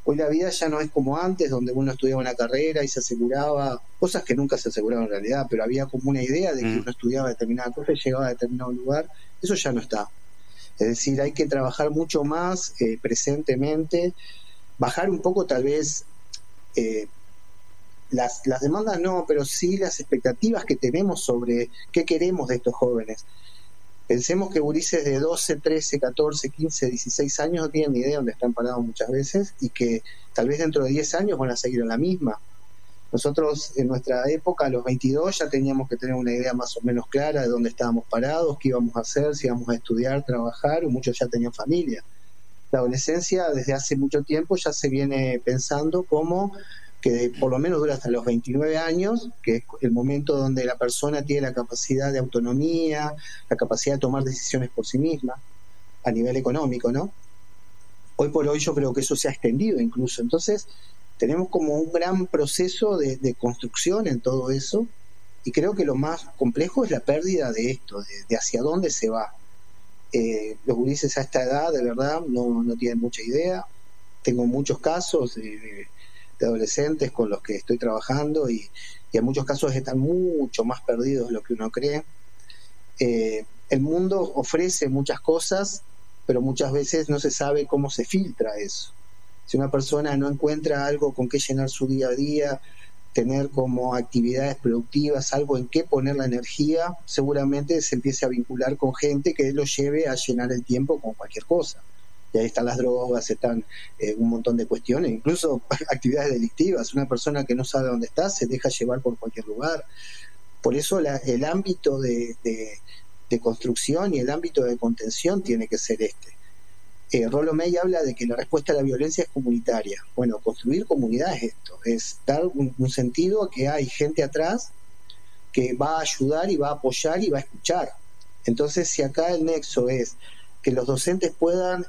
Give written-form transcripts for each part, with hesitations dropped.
Hoy la vida ya no es como antes, donde uno estudiaba una carrera y se aseguraba, cosas que nunca se aseguraban en realidad, pero había como una idea de que uno estudiaba determinada cosa y llegaba a determinado lugar. Eso ya no está. Es decir, hay que trabajar mucho más presentemente, bajar un poco tal vez las demandas no, pero sí las expectativas que tenemos sobre qué queremos de estos jóvenes. Pensemos que gurises de 12, 13, 14, 15, 16 años no tienen ni idea dónde están parados muchas veces y que tal vez dentro de 10 años van a seguir en la misma. Nosotros en nuestra época, a los 22, ya teníamos que tener una idea más o menos clara de dónde estábamos parados, qué íbamos a hacer, si íbamos a estudiar, trabajar, o muchos ya tenían familia. La adolescencia desde hace mucho tiempo ya se viene pensando como que por lo menos dura hasta los 29 años, que es el momento donde la persona tiene la capacidad de autonomía, la capacidad de tomar decisiones por sí misma, a nivel económico, ¿no? Hoy por hoy yo creo que eso se ha extendido incluso. Entonces, tenemos como un gran proceso de construcción en todo eso, y creo que lo más complejo es la pérdida de esto, de hacia dónde se va. Los gurises a esta edad, de verdad, no tienen mucha idea. Tengo muchos casos de adolescentes con los que estoy trabajando y en muchos casos están mucho más perdidos de lo que uno cree. El mundo ofrece muchas cosas, pero muchas veces no se sabe cómo se filtra eso. Si una persona no encuentra algo con qué llenar su día a día, tener como actividades productivas, algo en qué poner la energía, seguramente se empiece a vincular con gente que lo lleve a llenar el tiempo con cualquier cosa. Y ahí están las drogas, están un montón de cuestiones, incluso actividades delictivas. Una persona que no sabe dónde está se deja llevar por cualquier lugar. Por eso el ámbito de construcción y el ámbito de contención tiene que ser este. Rollo May habla de que la respuesta a la violencia es comunitaria. Bueno, construir comunidad es esto, es dar un sentido a que hay gente atrás que va a ayudar y va a apoyar y va a escuchar. Entonces, si acá el nexo es que los docentes puedan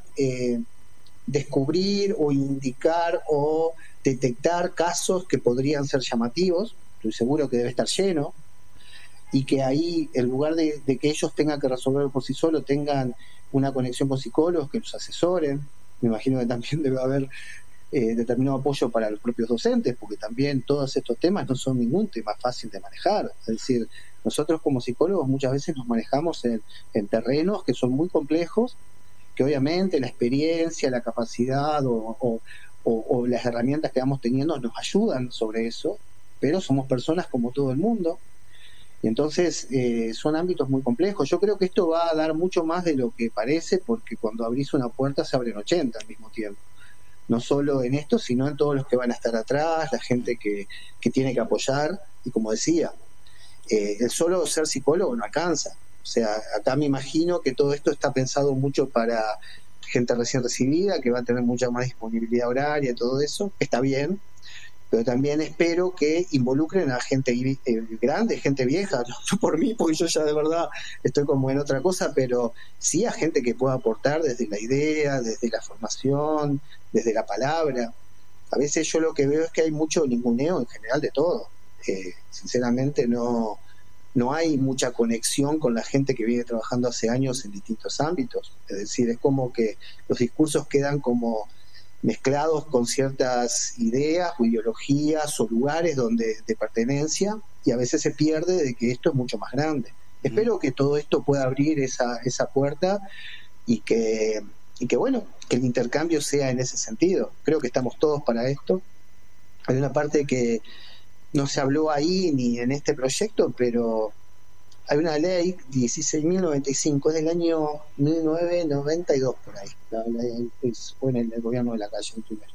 descubrir o indicar o detectar casos que podrían ser llamativos, estoy seguro que debe estar lleno, y que ahí, en lugar de que ellos tengan que resolverlo por sí solos, tengan una conexión con psicólogos que los asesoren. Me imagino que también debe haber determinado apoyo para los propios docentes, porque también todos estos temas no son ningún tema fácil de manejar. Es decir, nosotros como psicólogos muchas veces nos manejamos en terrenos que son muy complejos, que obviamente la experiencia, la capacidad o las herramientas que vamos teniendo nos ayudan sobre eso, pero somos personas como todo el mundo. Y entonces son ámbitos muy complejos. Yo creo que esto va a dar mucho más de lo que parece, porque cuando abrís una puerta se abren 80 al mismo tiempo. No solo en esto, sino en todos los que van a estar atrás, la gente que tiene que apoyar. Y como decía, el solo ser psicólogo no alcanza. O sea, acá me imagino que todo esto está pensado mucho para gente recién recibida, que va a tener mucha más disponibilidad horaria y todo eso. Está bien, pero también espero que involucren a gente grande, gente vieja, no por mí, porque yo ya de verdad estoy como en otra cosa, pero sí a gente que pueda aportar desde la idea, desde la formación, desde la palabra. A veces yo lo que veo es que hay mucho ninguneo en general de todo. Sinceramente no hay mucha conexión con la gente que viene trabajando hace años en distintos ámbitos. Es decir, es como que los discursos quedan como mezclados con ciertas ideas o ideologías o lugares de pertenencia, y a veces se pierde de que esto es mucho más grande. Espero que todo esto pueda abrir esa puerta y que bueno, que el intercambio sea en ese sentido. Creo que estamos todos para esto. Hay una parte que no se habló ahí ni en este proyecto, pero hay una ley 16.095, es del año 1992 por ahí, fue en el gobierno de la calle primero.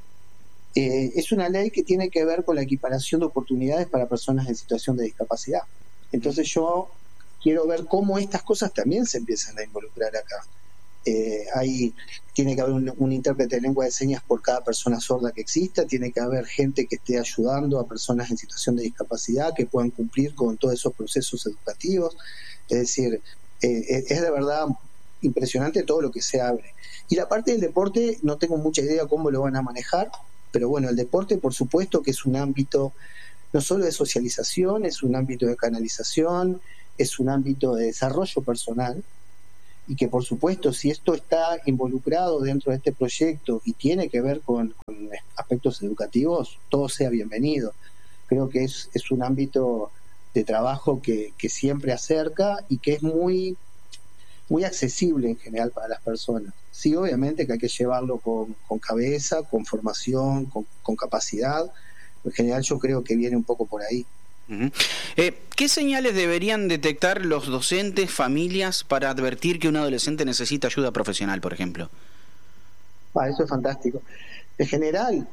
Es una ley que tiene que ver con la equiparación de oportunidades para personas en situación de discapacidad. Entonces yo quiero ver cómo estas cosas también se empiezan a involucrar acá. Tiene que haber un intérprete de lengua de señas por cada persona sorda que exista, tiene que haber gente que esté ayudando a personas en situación de discapacidad que puedan cumplir con todos esos procesos educativos. Es decir, es de verdad impresionante todo lo que se abre. Y la parte del deporte no tengo mucha idea cómo lo van a manejar, pero bueno, el deporte por supuesto que es un ámbito no solo de socialización, es un ámbito de canalización, es un ámbito de desarrollo personal. y que por supuesto si esto está involucrado dentro de este proyecto y tiene que ver con aspectos educativos, todo sea bienvenido. Creo que es un ámbito de trabajo que siempre acerca y que es muy, muy accesible en general para las personas. Sí, obviamente que hay que llevarlo con cabeza, con formación, con capacidad. En general yo creo que viene un poco por ahí. Uh-huh. ¿Qué señales deberían detectar los docentes, familias, para advertir que un adolescente necesita ayuda profesional, por ejemplo? Eso es fantástico. En general,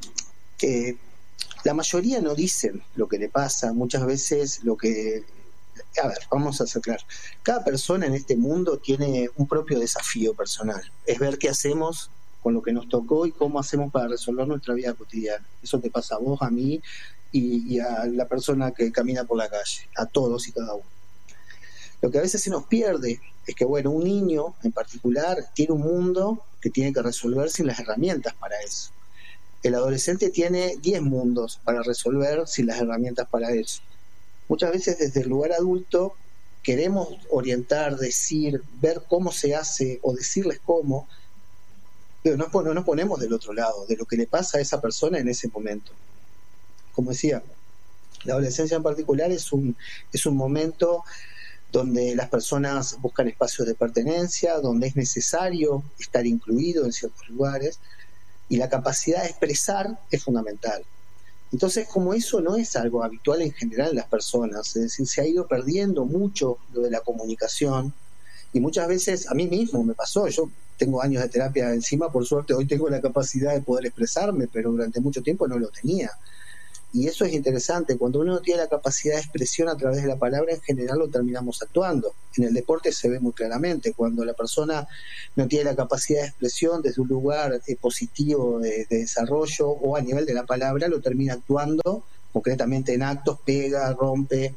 la mayoría no dicen lo que le pasa, muchas veces lo que... A ver, vamos a ser claros. Cada persona en este mundo tiene un propio desafío personal. Es ver qué hacemos con lo que nos tocó y cómo hacemos para resolver nuestra vida cotidiana. Eso te pasa a vos, a mí y a la persona que camina por la calle, a todos y cada uno. Lo que a veces se nos pierde es que, bueno, un niño en particular tiene un mundo que tiene que resolver sin las herramientas para eso. El adolescente tiene 10 mundos para resolver sin las herramientas para eso. Muchas veces desde el lugar adulto queremos orientar, decir, ver cómo se hace o decirles cómo, pero no nos ponemos del otro lado, de lo que le pasa a esa persona en ese momento. Como decía, la adolescencia en particular es un momento donde las personas buscan espacios de pertenencia, donde es necesario estar incluido en ciertos lugares, y la capacidad de expresar es fundamental. Entonces, como eso no es algo habitual en general en las personas, es decir, se ha ido perdiendo mucho lo de la comunicación, y muchas veces a mí mismo me pasó, yo tengo años de terapia encima, por suerte hoy tengo la capacidad de poder expresarme, pero durante mucho tiempo no lo tenía. Y eso es interesante, cuando uno tiene la capacidad de expresión a través de la palabra, en general lo terminamos actuando. En el deporte se ve muy claramente, cuando la persona no tiene la capacidad de expresión desde un lugar positivo de desarrollo o a nivel de la palabra, lo termina actuando concretamente en actos, pega, rompe,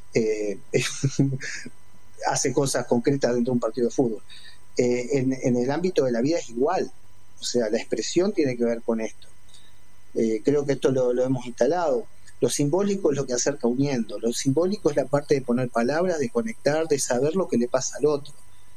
hace cosas concretas dentro de un partido de fútbol. En el ámbito de la vida es igual, o sea, la expresión tiene que ver con esto. Creo que esto lo hemos instalado. Lo simbólico es lo que acerca uniendo. Lo simbólico es la parte de poner palabras, de conectar, de saber lo que le pasa al otro.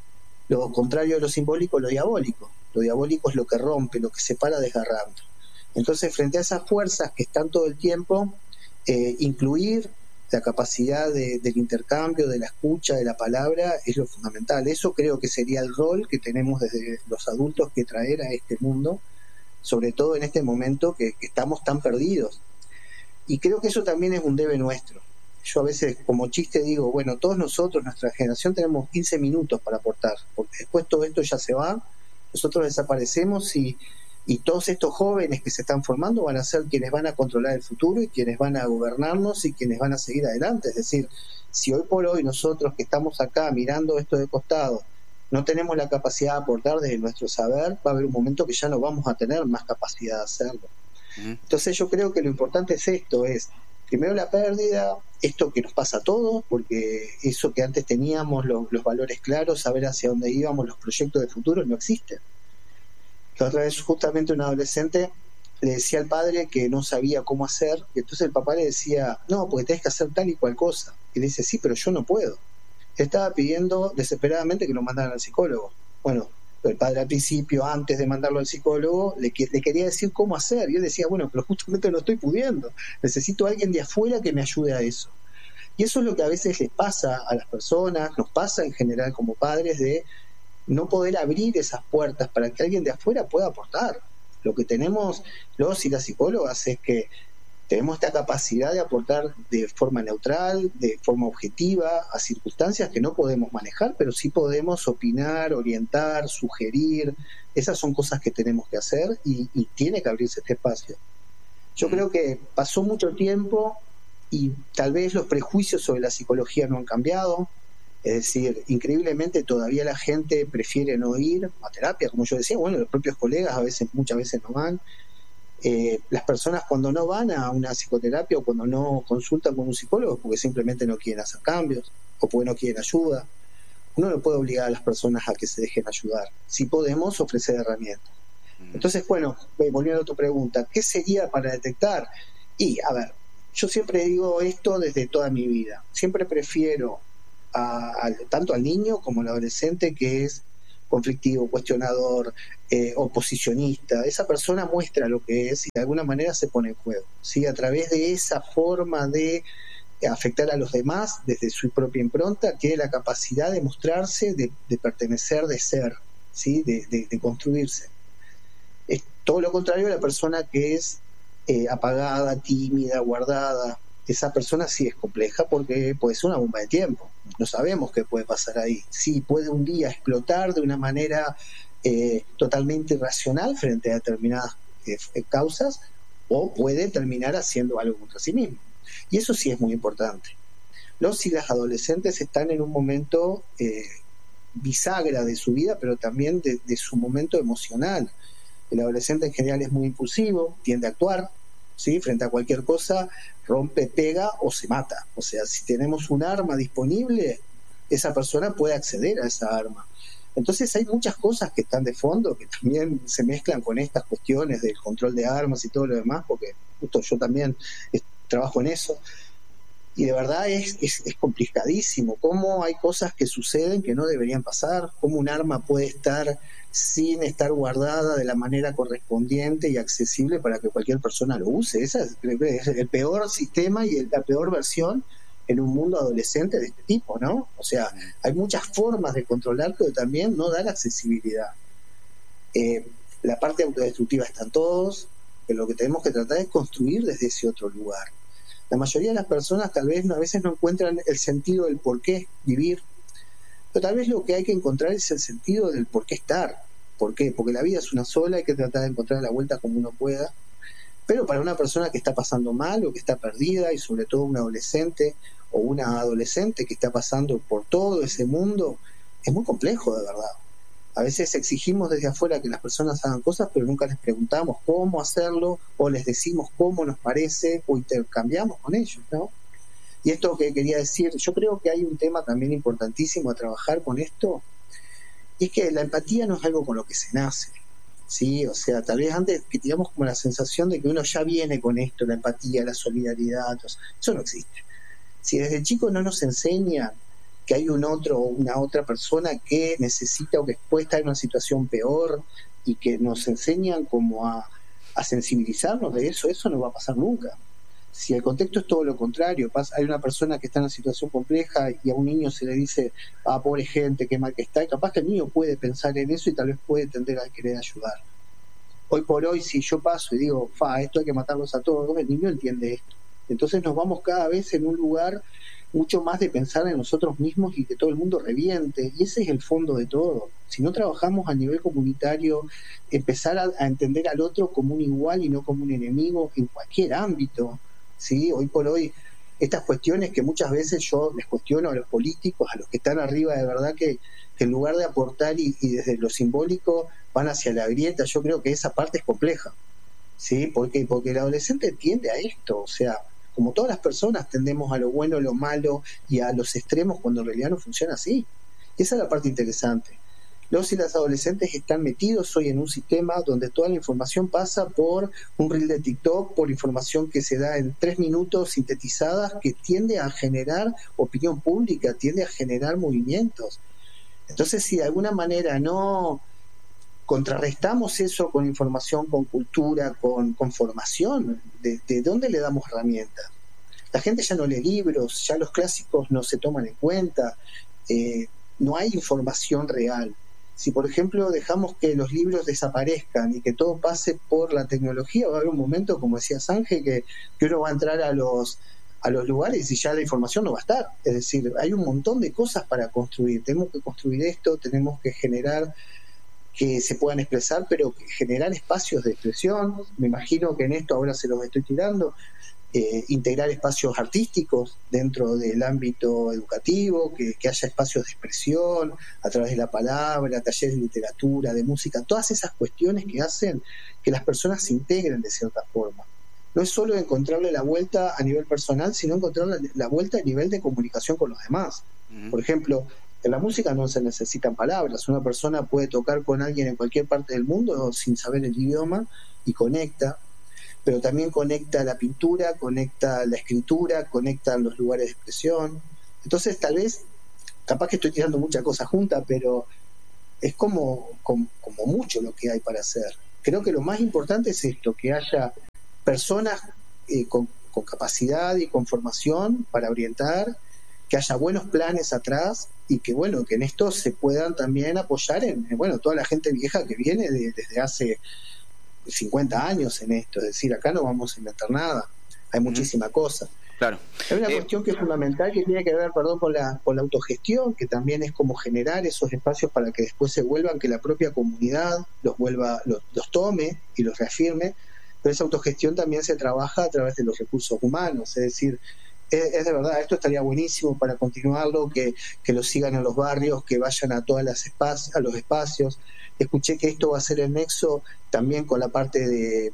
Lo contrario de lo simbólico es lo diabólico. Lo diabólico es lo que rompe, lo que separa desgarrando. Entonces, frente a esas fuerzas que están todo el tiempo, incluir la capacidad del intercambio, de la escucha, de la palabra, es lo fundamental. Eso creo que sería el rol que tenemos desde los adultos que traer a este mundo, sobre todo en este momento que estamos tan perdidos. Y creo que eso también es un debe nuestro. Yo a veces como chiste digo, bueno, todos nosotros, nuestra generación, tenemos 15 minutos para aportar, porque después todo esto ya se va, nosotros desaparecemos y todos estos jóvenes que se están formando van a ser quienes van a controlar el futuro y quienes van a gobernarnos y quienes van a seguir adelante. Es decir, si hoy por hoy nosotros que estamos acá mirando esto de costado no tenemos la capacidad de aportar desde nuestro saber, va a haber un momento que ya no vamos a tener más capacidad de hacerlo. Entonces yo creo que lo importante es esto, es primero la pérdida, esto que nos pasa a todos, porque eso que antes teníamos, los valores claros, saber hacia dónde íbamos, los proyectos de futuro no existen. La otra vez justamente un adolescente le decía al padre que no sabía cómo hacer, y entonces el papá le decía, no, porque tenés que hacer tal y cual cosa. Y le dice, sí, pero yo no puedo. Estaba pidiendo desesperadamente que lo mandaran al psicólogo. Bueno, el padre al principio, antes de mandarlo al psicólogo, le quería decir cómo hacer. Y él decía, bueno, pero justamente no estoy pudiendo. Necesito a alguien de afuera que me ayude a eso. Y eso es lo que a veces les pasa a las personas, nos pasa en general como padres, de no poder abrir esas puertas para que alguien de afuera pueda aportar. Lo que tenemos los y las psicólogas es que tenemos esta capacidad de aportar de forma neutral, de forma objetiva, a circunstancias que no podemos manejar, pero sí podemos opinar, orientar, sugerir. Esas son cosas que tenemos que hacer y tiene que abrirse este espacio. Yo creo que pasó mucho tiempo y tal vez los prejuicios sobre la psicología no han cambiado. Es decir, increíblemente todavía la gente prefiere no ir a terapia, como yo decía. Bueno, los propios colegas muchas veces no van. Las personas cuando no van a una psicoterapia o cuando no consultan con un psicólogo porque simplemente no quieren hacer cambios o porque no quieren ayuda. Uno no puede obligar a las personas a que se dejen ayudar. Sí podemos ofrecer herramientas. Entonces, bueno, volviendo a tu pregunta, ¿qué sería para detectar? Y, a ver, yo siempre digo esto desde toda mi vida. Siempre prefiero tanto al niño como al adolescente, que es conflictivo, cuestionador, oposicionista. Esa persona muestra lo que es y de alguna manera se pone en juego, ¿sí? A través de esa forma de afectar a los demás desde su propia impronta, tiene la capacidad de mostrarse, de pertenecer, de ser, ¿sí? de construirse. Es todo lo contrario a la persona que es apagada, tímida, guardada. Esa persona sí es compleja porque puede ser una bomba de tiempo. No sabemos qué puede pasar ahí. Sí, puede un día explotar de una manera totalmente irracional frente a determinadas causas, o puede terminar haciendo algo contra sí mismo. Y eso sí es muy importante. Los y las adolescentes están en un momento bisagra de su vida, pero también de su momento emocional. El adolescente en general es muy impulsivo, tiende a actuar, ¿sí? Frente a cualquier cosa, rompe, pega o se mata. O sea, si tenemos un arma disponible, esa persona puede acceder a esa arma. Entonces hay muchas cosas que están de fondo, que también se mezclan con estas cuestiones del control de armas y todo lo demás, porque justo yo también trabajo en eso. Y de verdad es complicadísimo cómo hay cosas que suceden que no deberían pasar, cómo un arma puede estar sin estar guardada de la manera correspondiente y accesible para que cualquier persona lo use. Ese es el peor sistema y la peor versión en un mundo adolescente de este tipo, ¿no? O sea, hay muchas formas de controlar, pero también no dar accesibilidad. La parte autodestructiva está en todos, pero lo que tenemos que tratar es construir desde ese otro lugar. La mayoría de las personas tal vez a veces no encuentran el sentido del por qué vivir, pero tal vez lo que hay que encontrar es el sentido del por qué estar. ¿Por qué? Porque la vida es una sola, hay que tratar de encontrar la vuelta como uno pueda. Pero para una persona que está pasando mal o que está perdida, y sobre todo un adolescente o una adolescente que está pasando por todo ese mundo, es muy complejo, de verdad. A veces exigimos desde afuera que las personas hagan cosas, pero nunca les preguntamos cómo hacerlo, o les decimos cómo nos parece, o intercambiamos con ellos, ¿no? Y esto que quería decir, yo creo que hay un tema también importantísimo a trabajar con esto, y es que la empatía no es algo con lo que se nace, ¿sí? O sea, tal vez antes que teníamos como la sensación de que uno ya viene con esto, la empatía, la solidaridad, eso no existe. Si desde chicos no nos enseñan que hay un otro o una otra persona que necesita o que puede estar en una situación peor, y que nos enseñan como a sensibilizarnos de eso no va a pasar nunca. Si el contexto es todo lo contrario, hay una persona que está en una situación compleja y a un niño se le dice, pobre gente, qué mal que está, y capaz que el niño puede pensar en eso y tal vez puede tender a querer ayudar. Hoy por hoy, si yo paso y digo, esto hay que matarlos a todos, el niño entiende esto. Entonces nos vamos cada vez en un lugar mucho más de pensar en nosotros mismos y que todo el mundo reviente, y ese es el fondo de todo. Si no trabajamos a nivel comunitario, empezar a entender al otro como un igual y no como un enemigo en cualquier ámbito, ¿sí? Hoy por hoy, estas cuestiones que muchas veces yo les cuestiono a los políticos, a los que están arriba, de verdad que en lugar de aportar y desde lo simbólico van hacia la grieta, yo creo que esa parte es compleja, ¿sí? Porque el adolescente tiende a esto, o sea, como todas las personas tendemos a lo bueno, a lo malo y a los extremos, cuando en realidad no funciona así. Y esa es la parte interesante. Los y las adolescentes están metidos hoy en un sistema donde toda la información pasa por un reel de TikTok, por información que se da en 3 minutos sintetizadas, que tiende a generar opinión pública, tiende a generar movimientos. Entonces, si de alguna manera no contrarrestamos eso con información, con cultura, con formación, ¿de dónde le damos herramientas? La gente ya no lee libros, ya los clásicos no se toman en cuenta, no hay información real. Si, por ejemplo, dejamos que los libros desaparezcan y que todo pase por la tecnología, va a haber un momento, como decía Sánchez, que uno va a entrar a los lugares y ya la información no va a estar. Es decir, hay un montón de cosas para construir. Tenemos que construir esto, tenemos que generar que se puedan expresar, pero generar espacios de expresión. Me imagino que en esto ahora se los estoy tirando, integrar espacios artísticos dentro del ámbito educativo, que haya espacios de expresión a través de la palabra, talleres de literatura, de música, todas esas cuestiones que hacen que las personas se integren de cierta forma. No es solo encontrarle la vuelta a nivel personal, sino encontrarle la vuelta a nivel de comunicación con los demás. Por ejemplo, en la música no se necesitan palabras. Una persona puede tocar con alguien en cualquier parte del mundo sin saber el idioma y conecta, pero también conecta la pintura, conecta la escritura, conecta los lugares de expresión. Entonces, tal vez, capaz que estoy tirando muchas cosas juntas, pero es como mucho lo que hay para hacer. Creo que lo más importante es esto, que haya personas con capacidad y con formación para orientar, que haya buenos planes atrás y que bueno, que en esto se puedan también apoyar en toda la gente vieja que viene desde hace 50 años en esto. Es decir, acá no vamos a inventar nada, hay muchísima cosa. Claro. Hay una cuestión que es fundamental, que tiene que ver, con la autogestión, que también es como generar esos espacios para que después se vuelvan, que la propia comunidad los tome y los reafirme, pero esa autogestión también se trabaja a través de los recursos humanos. Es decir, es de verdad, esto estaría buenísimo para continuarlo, que lo sigan en los barrios, que vayan a todas a los espacios. Escuché que esto va a ser el nexo también con la parte de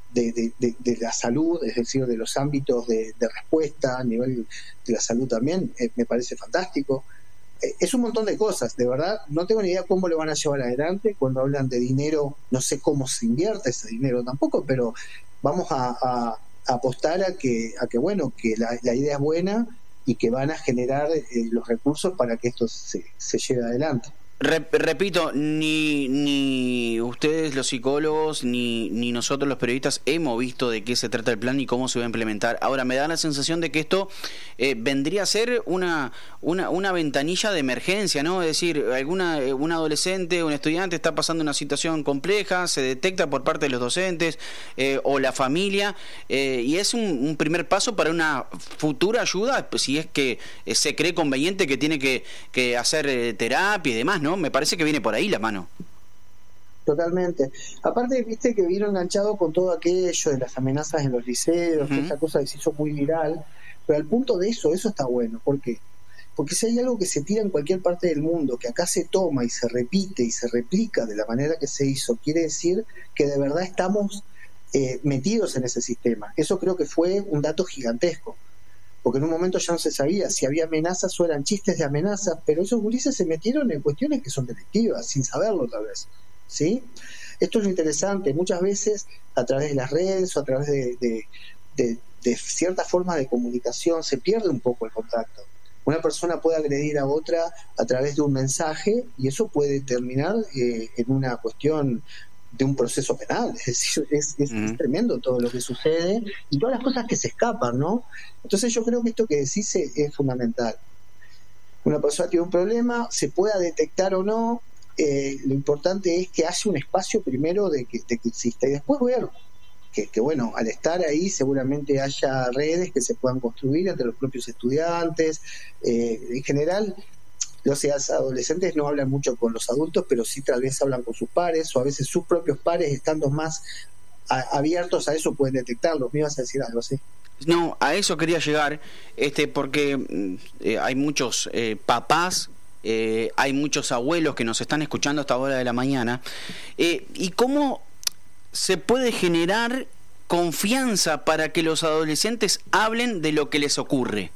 la salud, es decir, de los ámbitos de respuesta a nivel de la salud también. Me parece fantástico. Es un montón de cosas, de verdad. No tengo ni idea cómo lo van a llevar adelante. Cuando hablan de dinero, no sé cómo se invierte ese dinero tampoco, pero vamos a apostar a que la idea es buena y que van a generar los recursos para que esto se lleve adelante. Repito, ni ustedes los psicólogos ni nosotros los periodistas hemos visto de qué se trata el plan y cómo se va a implementar. Ahora, me da la sensación de que esto vendría a ser una ventanilla de emergencia, ¿no? Es decir, un adolescente, un estudiante está pasando una situación compleja, se detecta por parte de los docentes o la familia, y es un primer paso para una futura ayuda, si es que se cree conveniente que tiene que hacer terapia y demás, ¿no? Me parece que viene por ahí la mano. Totalmente. Aparte, viste que vino enganchado con todo aquello de las amenazas en los liceos, esa cosa que se hizo muy viral, pero al punto de eso está bueno. ¿Por qué? Porque si hay algo que se tira en cualquier parte del mundo, que acá se toma y se repite y se replica de la manera que se hizo, quiere decir que de verdad estamos metidos en ese sistema. Eso creo que fue un dato gigantesco, porque en un momento ya no se sabía si había amenazas o eran chistes de amenazas, pero esos gurises se metieron en cuestiones que son delictivas, sin saberlo tal vez, ¿sí? Esto es lo interesante. Muchas veces a través de las redes o a través de ciertas formas de comunicación se pierde un poco el contacto. Una persona puede agredir a otra a través de un mensaje y eso puede terminar en una cuestión de un proceso penal. Es decir, es tremendo todo lo que sucede y todas las cosas que se escapan, ¿no? Entonces yo creo que esto que decís es fundamental. Una persona tiene un problema, se pueda detectar o no, lo importante es que haya un espacio primero de que exista y después ver que bueno, al estar ahí seguramente haya redes que se puedan construir entre los propios estudiantes. En general, los adolescentes no hablan mucho con los adultos, pero sí tal vez hablan con sus pares, o a veces sus propios pares, estando más abiertos a eso, pueden detectarlo. ¿Me ibas a decir algo así? No, a eso quería llegar, porque hay muchos papás, hay muchos abuelos que nos están escuchando a esta hora de la mañana, y cómo se puede generar confianza para que los adolescentes hablen de lo que les ocurre.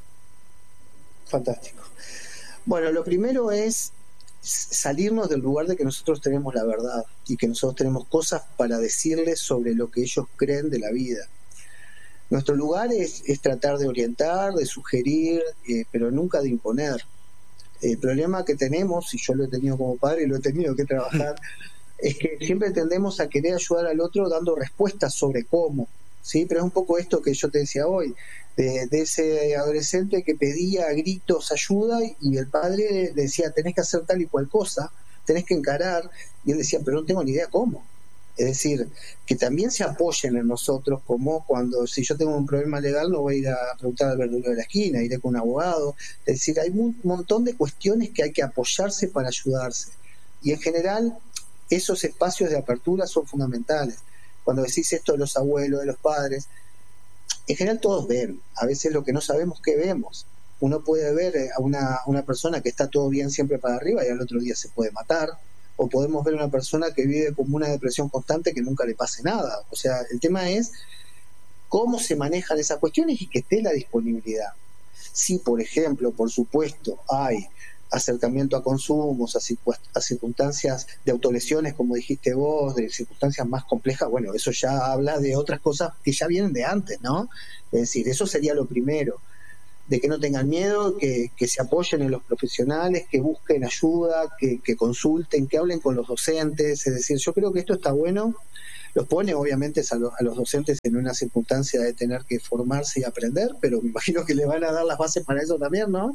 Fantástico. Bueno, lo primero es salirnos del lugar de que nosotros tenemos la verdad y que nosotros tenemos cosas para decirles sobre lo que ellos creen de la vida. Nuestro lugar es tratar de orientar, de sugerir, pero nunca de imponer. El problema que tenemos, y yo lo he tenido como padre y lo he tenido que trabajar, es que siempre tendemos a querer ayudar al otro dando respuestas sobre cómo, ¿sí? Pero es un poco esto que yo te decía hoy, de ese adolescente que pedía a gritos ayuda y el padre le decía, tenés que hacer tal y cual cosa, tenés que encarar, y él decía, pero no tengo ni idea cómo. Es decir, que también se apoyen en nosotros, como cuando, si yo tengo un problema legal, no voy a ir a preguntar al verdulero de la esquina, iré con un abogado. Es decir, hay un montón de cuestiones que hay que apoyarse para ayudarse. Y en general, esos espacios de apertura son fundamentales. Cuando decís esto de los abuelos, de los padres, en general todos ven. A veces lo que no sabemos, ¿qué vemos? Uno puede ver a una persona que está todo bien siempre para arriba y al otro día se puede matar. O podemos ver a una persona que vive como una depresión constante que nunca le pase nada. O sea, el tema es cómo se manejan esas cuestiones y que esté la disponibilidad. Si, por ejemplo, por supuesto, hay acercamiento a consumos, a circunstancias de autolesiones, como dijiste vos, de circunstancias más complejas, bueno, eso ya habla de otras cosas que ya vienen de antes, ¿no? Es decir, eso sería lo primero. de que no tengan miedo, que se apoyen en los profesionales, que busquen ayuda, que consulten, que hablen con los docentes. Es decir, yo creo que esto está bueno, los pone obviamente a los docentes en una circunstancia de tener que formarse y aprender, pero me imagino que le van a dar las bases para eso también, ¿no?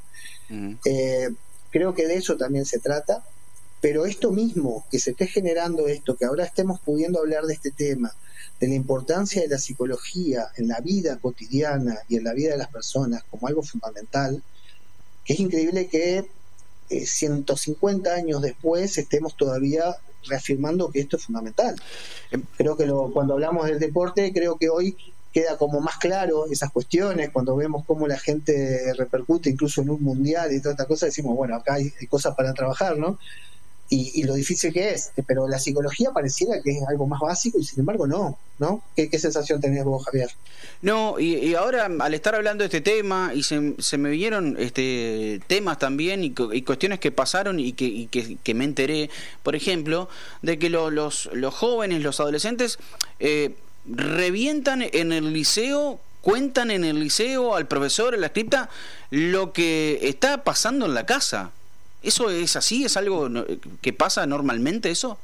Creo que de eso también se trata, pero esto mismo, que se esté generando esto, que ahora estemos pudiendo hablar de este tema, de la importancia de la psicología en la vida cotidiana y en la vida de las personas como algo fundamental, que es increíble que 150 años después estemos todavía reafirmando que esto es fundamental. Creo que cuando hablamos del deporte, creo que hoy queda como más claro esas cuestiones, cuando vemos cómo la gente repercute incluso en un mundial y toda esta cosa, decimos, bueno, acá hay cosas para trabajar, ¿no? Y lo difícil que es, pero la psicología pareciera que es algo más básico y sin embargo no. ¿Qué sensación tenés vos, Javier? No, y ahora al estar hablando de este tema y se me vinieron temas también y cuestiones que pasaron y que me enteré, por ejemplo, de que los jóvenes, los adolescentes revientan en el liceo, cuentan en el liceo al profesor, a la cripta, lo que está pasando en la casa. ¿Eso es así? ¿Es algo que pasa normalmente eso?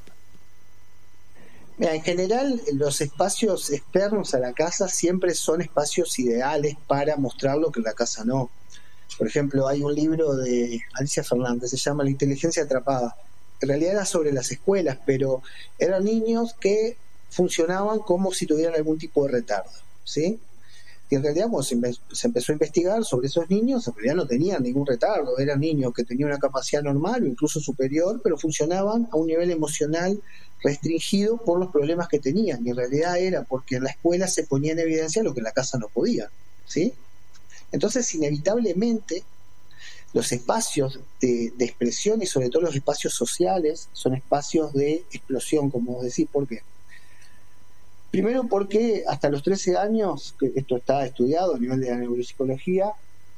Mira, en general los espacios externos a la casa siempre son espacios ideales para mostrar lo que en la casa no. Por ejemplo, hay un libro de Alicia Fernández, se llama La inteligencia atrapada. En realidad era sobre las escuelas, pero eran niños que funcionaban como si tuvieran algún tipo de retardo, ¿sí? Y en realidad cuando se empezó a investigar sobre esos niños, en realidad no tenían ningún retardo, eran niños que tenían una capacidad normal o incluso superior, pero funcionaban a un nivel emocional restringido por los problemas que tenían, y en realidad era porque en la escuela se ponía en evidencia lo que en la casa no podía, ¿sí? Entonces, inevitablemente, los espacios de expresión y sobre todo los espacios sociales son espacios de explosión, como vos decís. ¿Por qué? Primero porque hasta los 13 años, que esto está estudiado a nivel de la neuropsicología,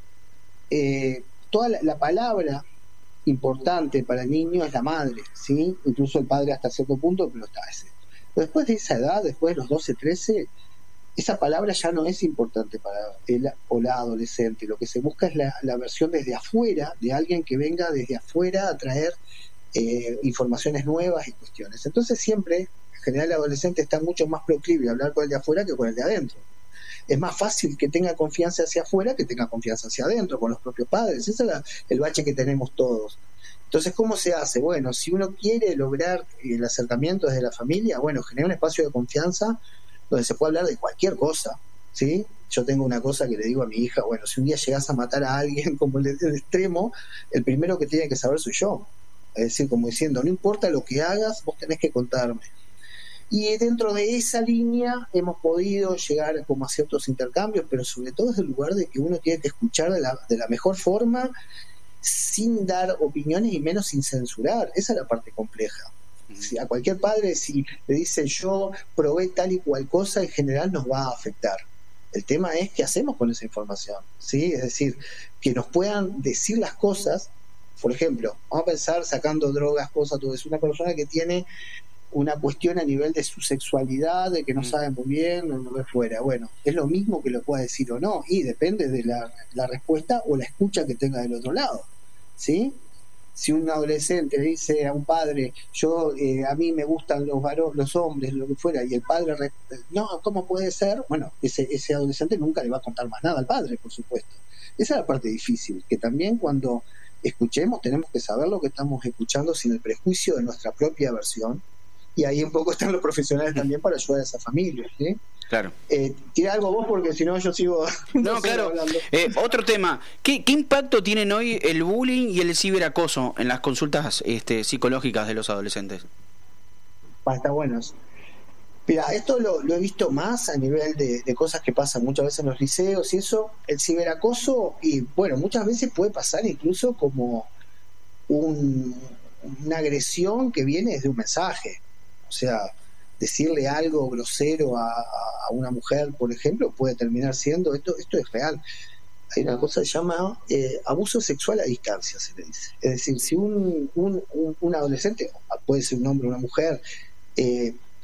toda la palabra importante para el niño es la madre, ¿sí? Incluso el padre hasta cierto punto, pero está ese. Pero después de esa edad, después de los 12, 13, esa palabra ya no es importante para él o la adolescente. Lo que se busca es la versión desde afuera, de alguien que venga desde afuera a traer informaciones nuevas y cuestiones. Entonces siempre, en general, el adolescente está mucho más proclive a hablar con el de afuera que con el de adentro. Es más fácil que tenga confianza hacia afuera que tenga confianza hacia adentro, con los propios padres. Ese es el bache que tenemos todos. Entonces, ¿cómo se hace? Bueno, si uno quiere lograr el acercamiento desde la familia, bueno, genera un espacio de confianza donde se puede hablar de cualquier cosa, ¿sí? Yo tengo una cosa que le digo a mi hija, bueno, si un día llegas a matar a alguien como el extremo, el primero que tiene que saber soy yo. Es decir, como diciendo, no importa lo que hagas, vos tenés que contarme. Y dentro de esa línea hemos podido llegar como a ciertos intercambios, pero sobre todo es el lugar de que uno tiene que escuchar de la mejor forma, sin dar opiniones y menos sin censurar. Esa es la parte compleja. Si a cualquier padre, si le dicen yo probé tal y cual cosa, en general nos va a afectar. El tema es qué hacemos con esa información, ¿sí? Es decir, que nos puedan decir las cosas. Por ejemplo, vamos a pensar sacando drogas, cosas, todo eso. Una persona que tiene una cuestión a nivel de su sexualidad, de que no sabe muy bien, o no fuera. Bueno, es lo mismo que lo pueda decir o no, y depende de la respuesta o la escucha que tenga del otro lado, ¿sí? Si un adolescente le dice a un padre, a mí me gustan los hombres, lo que fuera, y el padre, no, ¿cómo puede ser? Bueno, ese adolescente nunca le va a contar más nada al padre, por supuesto. Esa es la parte difícil, que también cuando escuchemos tenemos que saber lo que estamos escuchando sin el prejuicio de nuestra propia versión, y ahí un poco están los profesionales también para ayudar a esa familia, ¿sí? Claro. Tira algo vos, porque si no yo sigo. No, claro. Otro tema. ¿Qué impacto tienen hoy el bullying y el ciberacoso en las consultas psicológicas de los adolescentes? Está bueno. Mira, esto lo he visto más a nivel de cosas que pasan muchas veces en los liceos y eso. El ciberacoso, y bueno, muchas veces puede pasar incluso como una agresión que viene desde un mensaje. O sea, decirle algo grosero a una mujer, por ejemplo, puede terminar siendo, esto es real. Hay una cosa que se llama abuso sexual a distancia, se le dice. Es decir, si un adolescente, puede ser un hombre o una mujer,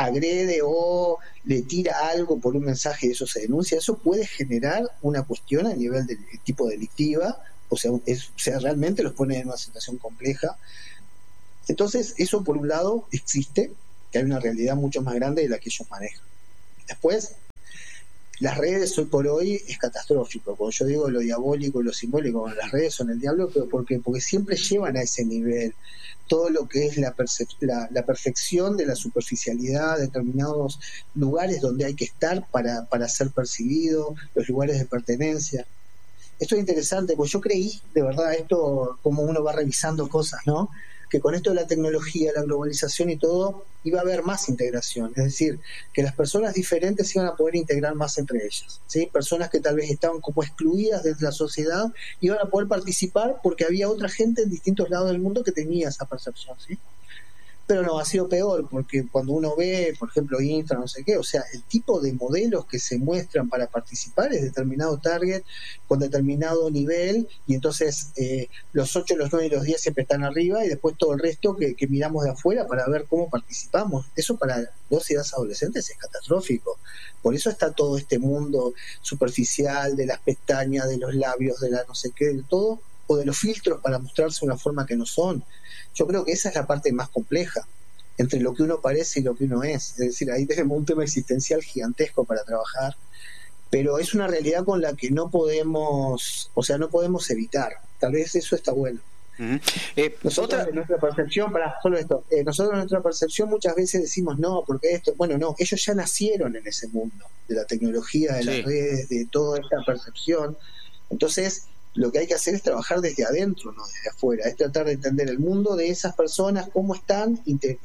agrede o le tira algo por un mensaje y eso se denuncia, eso puede generar una cuestión a nivel del tipo delictiva, o sea, realmente los pone en una situación compleja. Entonces, eso por un lado existe, que hay una realidad mucho más grande de la que ellos manejan. Después, las redes hoy por hoy es catastrófico. Cuando yo digo lo diabólico y lo simbólico, bueno, las redes son el diablo, pero porque siempre llevan a ese nivel todo lo que es la perfección de la superficialidad, determinados lugares donde hay que estar para ser percibido, los lugares de pertenencia. Esto es interesante, porque yo creí, de verdad, esto como uno va revisando cosas, ¿no?, que con esto de la tecnología, la globalización y todo, iba a haber más integración, es decir, que las personas diferentes iban a poder integrar más entre ellas, ¿sí? Personas que tal vez estaban como excluidas de la sociedad iban a poder participar porque había otra gente en distintos lados del mundo que tenía esa percepción, ¿sí? Pero no, ha sido peor, porque cuando uno ve, por ejemplo, Instagram, no sé qué, o sea, el tipo de modelos que se muestran para participar es determinado target, con determinado nivel, y entonces los 8, los 9 y los 10 siempre están arriba, y después todo el resto que miramos de afuera para ver cómo participamos. Eso para 12 edades adolescentes es catastrófico. Por eso está todo este mundo superficial de las pestañas, de los labios, de la no sé qué, de todo, o de los filtros para mostrarse una forma que no son. Yo creo que esa es la parte más compleja, entre lo que uno parece y lo que uno es. Es decir, ahí tenemos un tema existencial gigantesco para trabajar, pero es una realidad con la que no podemos evitar. Tal vez eso está bueno. Nosotros en nuestra percepción, nosotros en nuestra percepción muchas veces decimos no, porque esto, bueno, no, ellos ya nacieron en ese mundo de la tecnología, de las redes, de toda esta percepción. Entonces, lo que hay que hacer es trabajar desde adentro, no desde afuera, es tratar de entender el mundo de esas personas, cómo están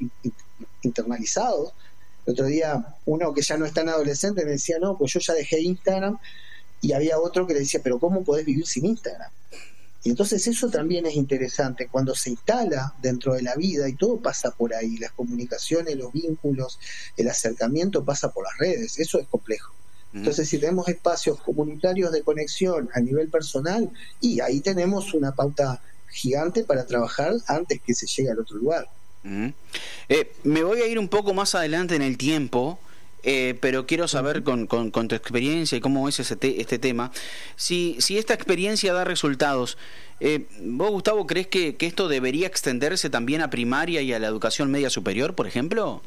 internalizados. El otro día, uno que ya no es tan adolescente me decía, no, pues yo ya dejé Instagram, y había otro que le decía, pero ¿cómo podés vivir sin Instagram? Y entonces eso también es interesante, cuando se instala dentro de la vida, y todo pasa por ahí, las comunicaciones, los vínculos, el acercamiento pasa por las redes, eso es complejo. Entonces, si tenemos espacios comunitarios de conexión a nivel personal, y ahí tenemos una pauta gigante para trabajar antes que se llegue al otro lugar. Me voy a ir un poco más adelante en el tiempo, pero quiero saber con tu experiencia y cómo es este tema, si esta experiencia da resultados. ¿Vos, Gustavo, crees que esto debería extenderse también a primaria y a la educación media superior, por ejemplo?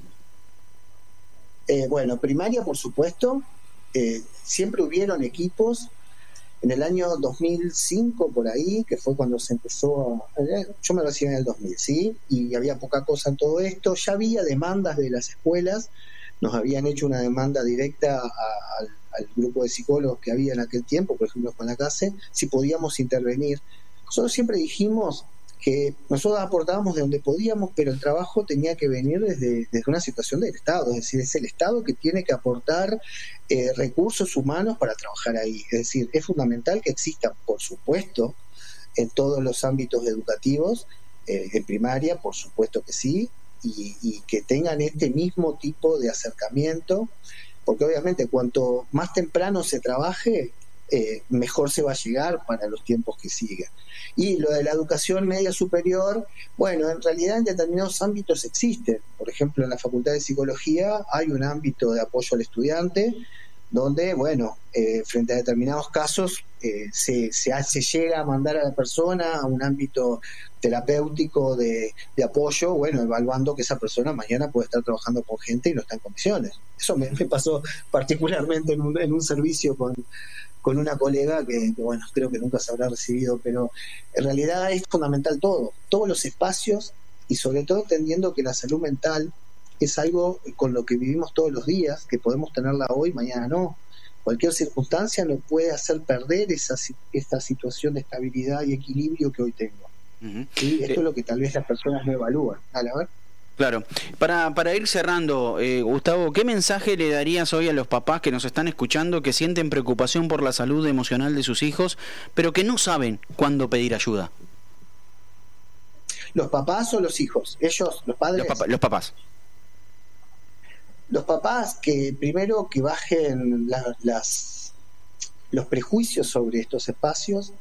Bueno, primaria, por supuesto. Siempre hubieron equipos. En el año 2005 por ahí, que fue cuando se empezó yo me recibí en el 2000, ¿sí? Y había poca cosa en todo esto, ya había demandas de las escuelas, nos habían hecho una demanda directa al grupo de psicólogos que había en aquel tiempo, por ejemplo con la CASE, si podíamos intervenir. Nosotros siempre dijimos que nosotros aportábamos de donde podíamos, pero el trabajo tenía que venir desde una situación del Estado, es decir, es el Estado que tiene que aportar recursos humanos para trabajar ahí. Es decir, es fundamental que existan, por supuesto, en todos los ámbitos educativos, en primaria, por supuesto que sí, y que tengan este mismo tipo de acercamiento, porque obviamente cuanto más temprano se trabaje, mejor se va a llegar para los tiempos que siguen. Y lo de la educación media superior, bueno, en realidad en determinados ámbitos existe. Por ejemplo, en la Facultad de Psicología hay un ámbito de apoyo al estudiante donde, bueno, frente a determinados casos se llega a mandar a la persona a un ámbito terapéutico de apoyo, bueno, evaluando que esa persona mañana puede estar trabajando con gente y no está en condiciones. Eso me pasó particularmente en un servicio con una colega que, bueno, creo que nunca se habrá recibido, pero en realidad es fundamental todos los espacios, y sobre todo entendiendo que la salud mental es algo con lo que vivimos todos los días, que podemos tenerla hoy, mañana no. Cualquier circunstancia nos puede hacer perder esta situación de estabilidad y equilibrio que hoy tengo. ¿Sí? Esto es lo que tal vez las personas no evalúan. A ver. Claro. Para ir cerrando, Gustavo, ¿qué mensaje le darías hoy a los papás que nos están escuchando, que sienten preocupación por la salud emocional de sus hijos, pero que no saben cuándo pedir ayuda? ¿Los papás o los hijos? Ellos, los padres. Los papás. Los papás, que primero que bajen los prejuicios sobre estos espacios.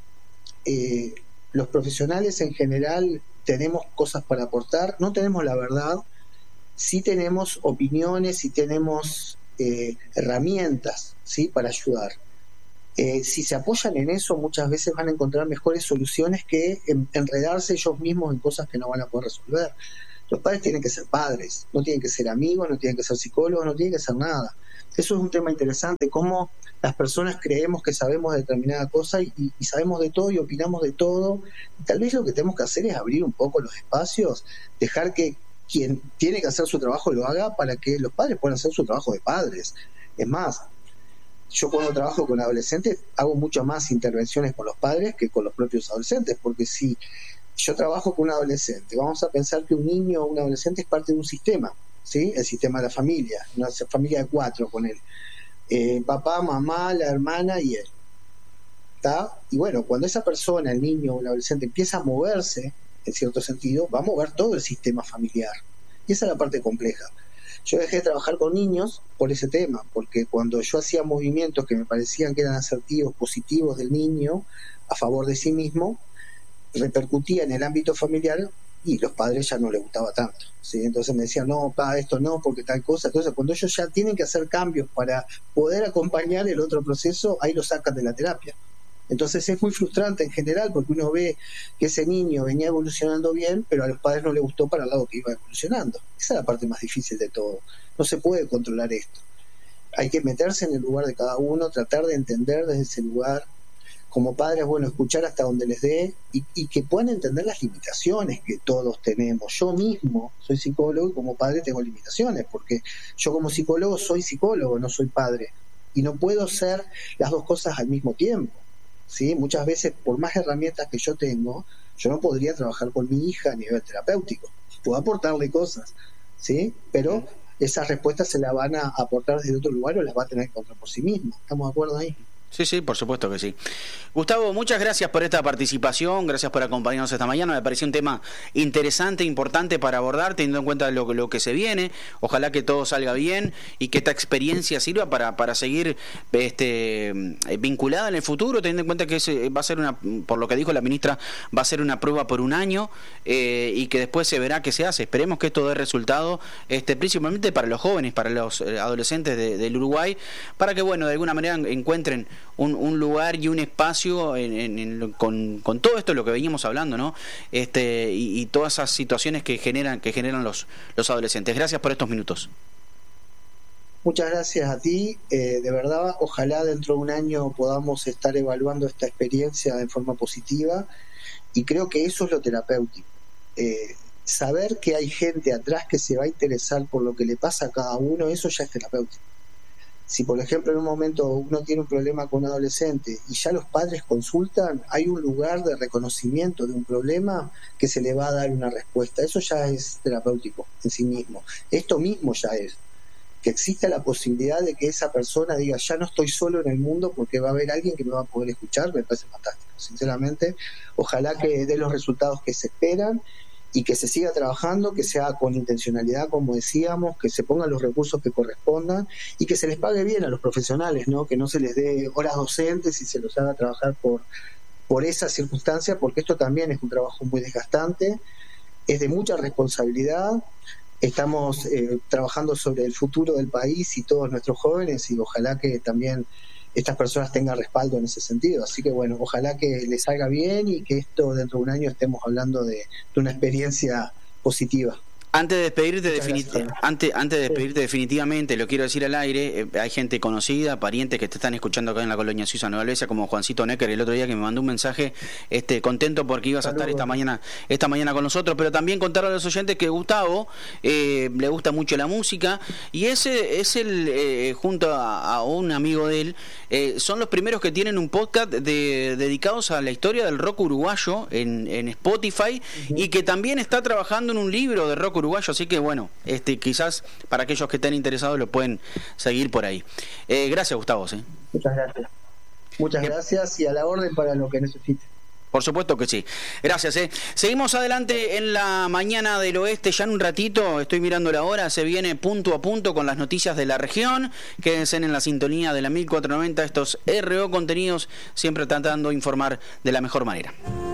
Los profesionales en general tenemos cosas para aportar, no tenemos la verdad, sí tenemos opiniones, sí tenemos herramientas, ¿sí?, para ayudar. Si se apoyan en eso, muchas veces van a encontrar mejores soluciones que enredarse ellos mismos en cosas que no van a poder resolver. Los padres tienen que ser padres, no tienen que ser amigos, no tienen que ser psicólogos, no tienen que ser nada. Eso es un tema interesante, cómo las personas creemos que sabemos determinada cosa y sabemos de todo y opinamos de todo. Y tal vez lo que tenemos que hacer es abrir un poco los espacios, dejar que quien tiene que hacer su trabajo lo haga para que los padres puedan hacer su trabajo de padres. Es más, yo cuando trabajo con adolescentes hago muchas más intervenciones con los padres que con los propios adolescentes, porque si yo trabajo con un adolescente, vamos a pensar que un niño o un adolescente es parte de un sistema, ¿sí? El sistema de la familia, una familia de 4 con él, papá, mamá, la hermana y él, ¿está? Y bueno, cuando esa persona, el niño o el adolescente, empieza a moverse, en cierto sentido, va a mover todo el sistema familiar, y esa es la parte compleja. Yo dejé de trabajar con niños por ese tema, porque cuando yo hacía movimientos que me parecían que eran asertivos, positivos del niño, a favor de sí mismo, repercutía en el ámbito familiar y los padres ya no les gustaba tanto, ¿sí? Entonces me decían, no, pa, esto no, porque tal cosa. Entonces cuando ellos ya tienen que hacer cambios para poder acompañar el otro proceso, ahí lo sacan de la terapia. Entonces es muy frustrante en general, porque uno ve que ese niño venía evolucionando bien, pero a los padres no les gustó para el lado que iba evolucionando. Esa es la parte más difícil de todo. No se puede controlar esto. Hay que meterse en el lugar de cada uno, tratar de entender desde ese lugar. Como padres, bueno, escuchar hasta donde les dé y que puedan entender las limitaciones que todos tenemos. Yo mismo soy psicólogo y como padre tengo limitaciones, porque yo como psicólogo soy psicólogo, no soy padre. Y no puedo ser las dos cosas al mismo tiempo, ¿sí? Muchas veces, por más herramientas que yo tengo, yo no podría trabajar con mi hija a nivel terapéutico. Puedo aportarle cosas, ¿sí? Pero esas respuestas se las van a aportar desde otro lugar o las va a tener que encontrar por sí misma. ¿Estamos de acuerdo ahí? Sí, sí, por supuesto que sí. Gustavo, muchas gracias por esta participación, gracias por acompañarnos esta mañana. Me pareció un tema interesante, importante para abordar, teniendo en cuenta lo que se viene. Ojalá que todo salga bien y que esta experiencia sirva para seguir vinculada en el futuro, teniendo en cuenta que va a ser por lo que dijo la ministra, va a ser una prueba por un año y que después se verá qué se hace. Esperemos que esto dé resultado, principalmente para los jóvenes, para los adolescentes del Uruguay, para que, bueno, de alguna manera encuentren un lugar y un espacio con todo esto lo que veníamos hablando, ¿no? Y todas esas situaciones que generan los adolescentes. Gracias por estos minutos. Muchas gracias a ti, de verdad, ojalá dentro de un año podamos estar evaluando esta experiencia de forma positiva, y creo que eso es lo terapéutico, saber que hay gente atrás que se va a interesar por lo que le pasa a cada uno, eso ya es terapéutico. Si, por ejemplo, en un momento uno tiene un problema con un adolescente y ya los padres consultan, hay un lugar de reconocimiento de un problema que se le va a dar una respuesta. Eso ya es terapéutico en sí mismo. Esto mismo ya es. Que exista la posibilidad de que esa persona diga, ya no estoy solo en el mundo porque va a haber alguien que me va a poder escuchar, me parece fantástico. Sinceramente, ojalá que dé los resultados que se esperan y que se siga trabajando, que sea con intencionalidad, como decíamos, que se pongan los recursos que correspondan y que se les pague bien a los profesionales, ¿no? Que no se les dé horas docentes y se los haga trabajar por esa circunstancia, porque esto también es un trabajo muy desgastante, es de mucha responsabilidad. Estamos trabajando sobre el futuro del país y todos nuestros jóvenes, y ojalá que también estas personas tengan respaldo en ese sentido. Así que bueno, ojalá que les salga bien y que esto dentro de un año estemos hablando de una experiencia positiva. Antes de despedirte, definitivamente, lo quiero decir al aire, hay gente conocida, parientes que te están escuchando acá en la colonia suiza Nueva Albesia, como Juancito Necker el otro día, que me mandó un mensaje contento porque ibas a estar esta mañana con nosotros, pero también contarle a los oyentes que Gustavo le gusta mucho la música, y ese es junto a un amigo de él, son los primeros que tienen un podcast dedicados a la historia del rock uruguayo en Spotify, y que también está trabajando en un libro de rock uruguayo, así que bueno, quizás para aquellos que estén interesados lo pueden seguir por ahí. Gracias, Gustavo. Muchas gracias y a la orden para lo que necesite. Por supuesto que sí. Gracias. Seguimos adelante en la mañana del oeste. Ya en un ratito, estoy mirando la hora, se viene punto a punto con las noticias de la región. Quédense en la sintonía de la 1490. Estos RO Contenidos, siempre tratando de informar de la mejor manera.